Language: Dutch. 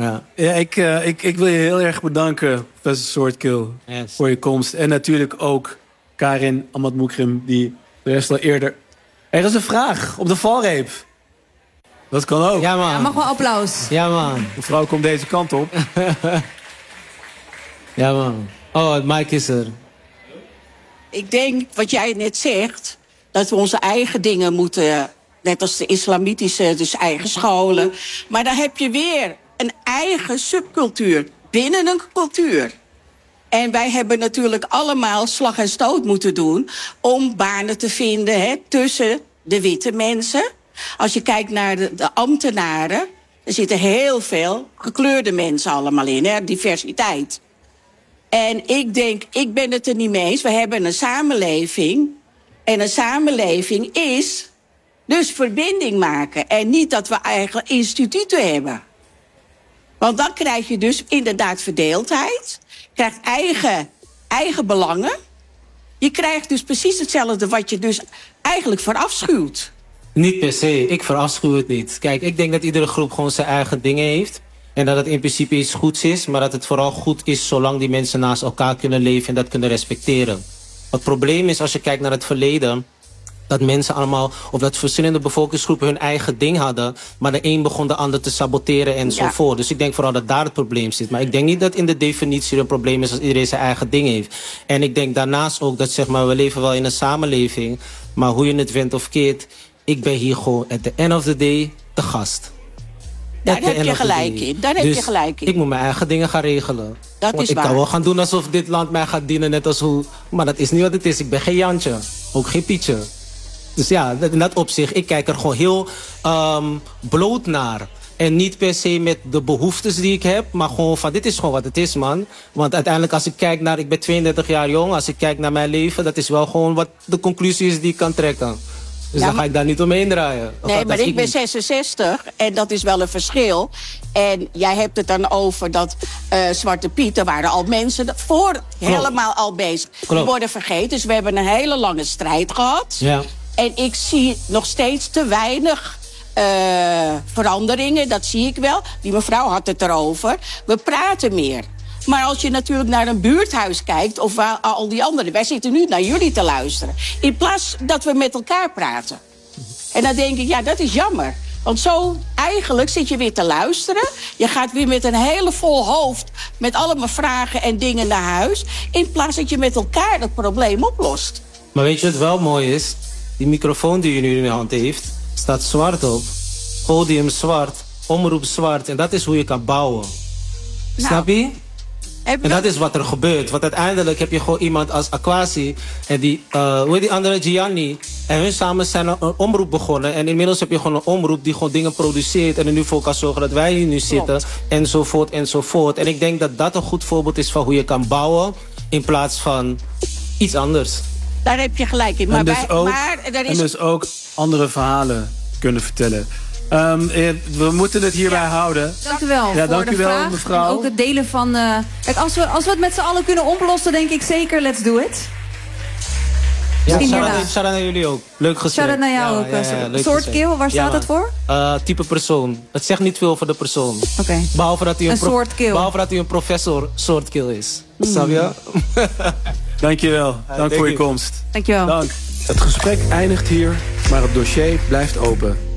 Ja. Ja, ik wil je heel erg bedanken, professor Soortkill, voor je komst. En natuurlijk ook Karin Ahmad-Moukrim, die de rest al eerder... Er is een vraag op de valreep. Dat kan ook. Ja, man. Ja, mag wel applaus. Ja, man. Mevrouw komt deze kant op. Ja, man. Oh, het mic is er. Ik denk, wat jij net zegt, dat we onze eigen dingen moeten... net als de islamitische, dus eigen scholen. Maar dan heb je weer een eigen subcultuur binnen een cultuur. En wij hebben natuurlijk allemaal slag en stoot moeten doen... om banen te vinden tussen de witte mensen. Als je kijkt naar de ambtenaren... er zitten heel veel gekleurde mensen allemaal in, diversiteit. En ik denk, ik ben het er niet mee eens. We hebben een samenleving. En een samenleving is dus verbinding maken. En niet dat we eigen instituten hebben. Want dan krijg je dus inderdaad verdeeldheid. Je krijgt eigen belangen. Je krijgt dus precies hetzelfde wat je dus eigenlijk verafschuwt. Niet per se. Ik verafschuw het niet. Kijk, ik denk dat iedere groep gewoon zijn eigen dingen heeft. En dat het in principe iets goeds is. Maar dat het vooral goed is zolang die mensen naast elkaar kunnen leven en dat kunnen respecteren. Het probleem is als je kijkt naar het verleden... dat mensen allemaal, of dat verschillende bevolkingsgroepen hun eigen ding hadden... maar de een begon de ander te saboteren enzovoort. Dus ik denk vooral dat daar het probleem zit. Maar ik denk niet dat in de definitie een probleem is als iedereen zijn eigen ding heeft. En ik denk daarnaast ook dat zeg maar, we leven wel in een samenleving... maar hoe je het went of keert, ik ben hier gewoon at the end of the day de gast. Daar heb je gelijk in. Daar heb je gelijk in. Ik moet mijn eigen dingen gaan regelen. Dat is ik waar. kan wel gaan doen alsof dit land mij gaat dienen, net als hoe... Maar dat is niet wat het is. Ik ben geen Jantje. Ook geen Pietje. Dus ja, in dat opzicht, ik kijk er gewoon heel bloot naar. En niet per se met de behoeftes die ik heb, maar gewoon van dit is gewoon wat het is, man. Want uiteindelijk als ik kijk naar, ik ben 32 jaar jong, als ik kijk naar mijn leven, dat is wel gewoon wat de conclusie is die ik kan trekken. Dus dan ga ik daar niet omheen draaien. Nee, maar ik ben 66 en dat is wel een verschil. En jij hebt het dan over dat Zwarte Piet, er waren al mensen voor helemaal al bezig. Die worden vergeten, dus we hebben een hele lange strijd gehad. Ja. En ik zie nog steeds te weinig veranderingen, dat zie ik wel. Die mevrouw had het erover. We praten meer. Maar als je natuurlijk naar een buurthuis kijkt, of waar al die anderen... wij zitten nu naar jullie te luisteren. In plaats dat we met elkaar praten. En dan denk ik, ja, dat is jammer. Want zo eigenlijk zit je weer te luisteren. Je gaat weer met een hele vol hoofd... met allemaal vragen en dingen naar huis. In plaats dat je met elkaar het probleem oplost. Maar weet je wat wel mooi is? Die microfoon die je nu in je hand heeft, staat zwart op. Podium zwart, omroep zwart. En dat is hoe je kan bouwen. Snap je? En dat is wat er gebeurt. Want uiteindelijk heb je gewoon iemand als Aquasi... en die, hoe heet die andere, Gianni... en hun samen zijn een omroep begonnen. En inmiddels heb je gewoon een omroep die gewoon dingen produceert... en er nu voor kan zorgen dat wij hier nu zitten. Enzovoort, enzovoort. En ik denk dat dat een goed voorbeeld is van hoe je kan bouwen... in plaats van iets anders. Daar heb je gelijk in. Maar En dus ook andere verhalen kunnen vertellen. We moeten het hierbij houden. Dank u wel ja, voor dank de u wel, vraag. mevrouw. En ook het delen van... Kijk, als we het met z'n allen kunnen oplossen, denk ik zeker, let's do it. Ja, shout-out naar jullie ook. Leuk gesprek. Shout-out naar jou ook. Soortkill, waar staat het voor? Type persoon. Het zegt niet veel voor de persoon. Oké. Behalve dat hij een professor Soortkill is. Snap je? Dankjewel. Dank voor je komst. Dankjewel. Dank. Het gesprek eindigt hier, maar het dossier blijft open.